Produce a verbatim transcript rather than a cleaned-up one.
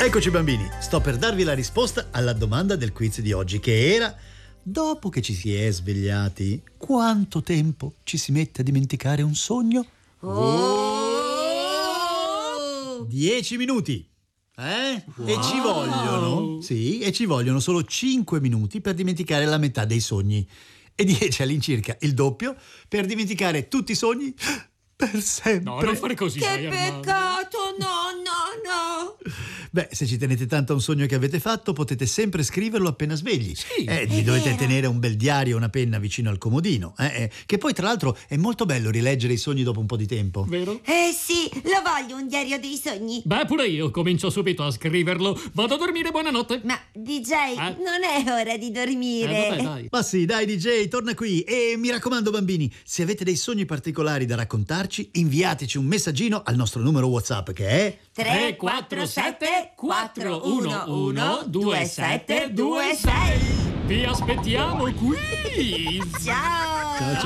Eccoci bambini, sto per darvi la risposta alla domanda del quiz di oggi, che era: dopo che ci si è svegliati, quanto tempo ci si mette a dimenticare un sogno? Oh! Dieci minuti. Eh? Wow. E ci vogliono, sì, e ci vogliono solo cinque minuti per dimenticare la metà dei sogni. E dieci all'incirca, il doppio, per dimenticare tutti i sogni per sempre. No, non fare così. Che dai, Armando. peccato, no, no, no. Beh, se ci tenete tanto a un sogno che avete fatto, potete sempre scriverlo appena svegli. Sì, eh, è vi dovete vero. tenere un bel diario e una penna vicino al comodino, eh, eh, che poi tra l'altro è molto bello rileggere i sogni dopo un po' di tempo. Vero? Eh sì, lo voglio un diario dei sogni. Beh, pure io comincio subito a scriverlo. Vado a dormire, buonanotte. Ma D J, Eh? non è ora di dormire. Eh, vabbè, dai. Ma sì, dai D J, torna qui e mi raccomando bambini, se avete dei sogni particolari da raccontarci, inviateci un messaggino al nostro numero WhatsApp che è tre quattro sette quattro uno uno due sette due sei. Vi aspettiamo qui. Ciao. ciao ciao.